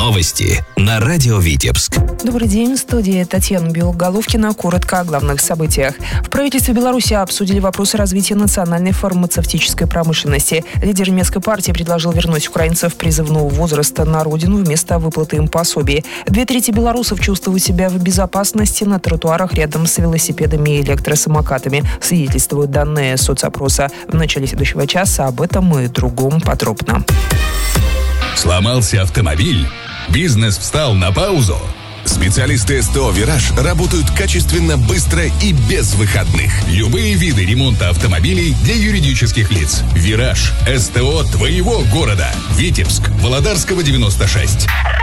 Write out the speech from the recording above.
Новости на радио Витебск. Добрый день, в студии Татьяна Белоголовкина. Коротко о главных событиях. В правительстве Беларуси обсудили вопросы развития национальной фармацевтической промышленности. Лидер немецкой партии предложил вернуть украинцев призывного возраста на родину вместо выплаты им пособий. 2/3 белорусов чувствуют себя в безопасности на тротуарах рядом с велосипедами и электросамокатами, свидетельствуют данные соцопроса. В начале следующего часа об этом и другом подробно. Сломался автомобиль? Бизнес встал на паузу? Специалисты СТО «Вираж» работают качественно, быстро и без выходных. Любые виды ремонта автомобилей для юридических лиц. «Вираж» – СТО твоего города. Витебск, Володарского, 96.